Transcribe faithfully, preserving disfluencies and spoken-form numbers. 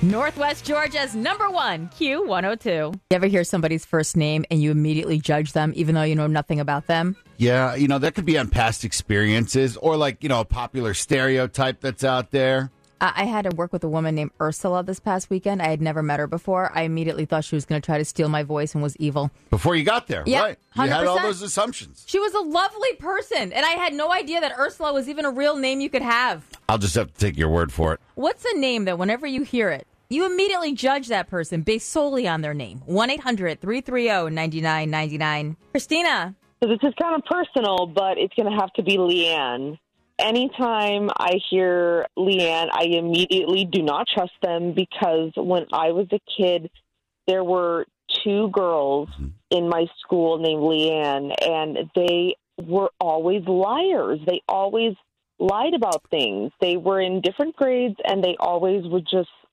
Northwest Georgia's number one, Q one oh two. You ever hear somebody's first name and you immediately judge them even though you know nothing about them? Yeah, you know, that could be on past experiences or like, you know, a popular stereotype that's out there. Uh, I had to work with a woman named Ursula this past weekend. I had never met her before. I immediately thought she was going to try to steal my voice and was evil. Before you got there, Yeah, right? You one hundred percent. had all those assumptions. She was a lovely person, and I had no idea that Ursula was even a real name you could have. I'll just have to take your word for it. What's a name that whenever you hear it, you immediately judge that person based solely on their name? one eight hundred three three zero nine nine nine nine. Christina. So this is kind of personal, but it's going to have to be Leanne. Anytime I hear Leanne, I immediately do not trust them because when I was a kid, there were two girls in my school named Leanne, and they were always liars. They always lied about things. They were in different grades, and they always would just